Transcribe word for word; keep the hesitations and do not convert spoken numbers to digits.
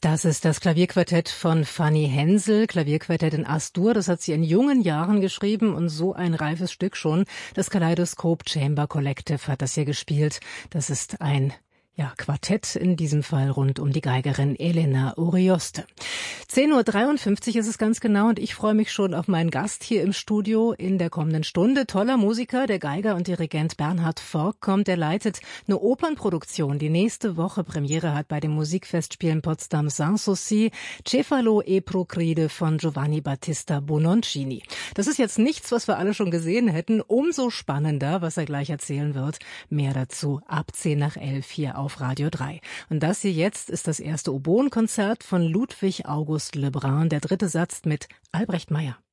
Das ist das Klavierquartett von Fanny Hensel, Klavierquartett in As-Dur. Das hat sie in jungen Jahren geschrieben und so ein reifes Stück schon. Das Kaleidoskop Chamber Collective hat das hier gespielt. Das ist ein Ja, Quartett, in diesem Fall rund um die Geigerin Elena Urioste. zehn Uhr dreiundfünfzig ist es ganz genau und ich freue mich schon auf meinen Gast hier im Studio in der kommenden Stunde. Toller Musiker, der Geiger und Dirigent Bernhard Fork kommt. Er leitet eine Opernproduktion, die nächste Woche Premiere hat bei den Musikfestspielen Potsdam Sanssouci, Cefalo e Procride von Giovanni Battista Bononcini. Das ist jetzt nichts, was wir alle schon gesehen hätten. Umso spannender, was er gleich erzählen wird. Mehr dazu ab zehn nach elf hier auf Radio drei. Und das hier jetzt ist das erste Oboenkonzert von Ludwig August Lebrun, der dritte Satz mit Albrecht Meyer.